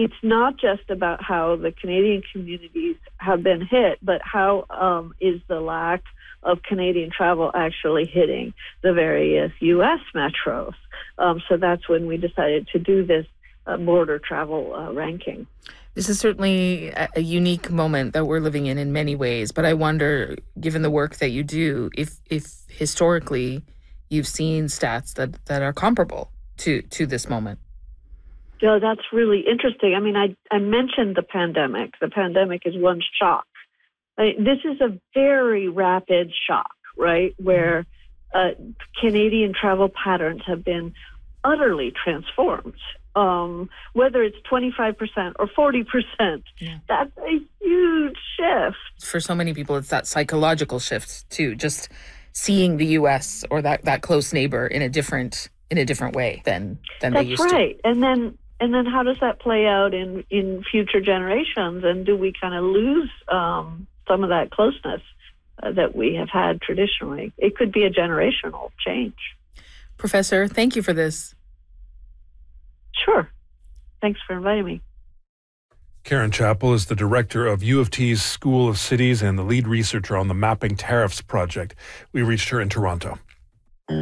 it's not just about how the Canadian communities have been hit, but how is the lack of Canadian travel actually hitting the various U.S. metros. So that's when we decided to do this border travel ranking. This is certainly a unique moment that we're living in many ways, but I wonder, given the work that you do, if historically you've seen stats that are comparable to this moment. Yeah, that's really interesting. I mean, I mentioned the pandemic. The pandemic is one shock. This is a very rapid shock, right, where Canadian travel patterns have been utterly transformed. Whether it's 25% or 40%, that's a huge shift. For so many people, it's that psychological shift too, just seeing the U.S. or that close neighbor in a different way than they used to. That's right. And then how does that play out in future generations? And do we kind of lose some of that closeness that we have had traditionally? It could be a generational change. Professor, thank you for this. Sure. Thanks for inviting me. Karen Chappell is the director of U of T's School of Cities and the lead researcher on the Mapping Tariffs project. We reached her in Toronto.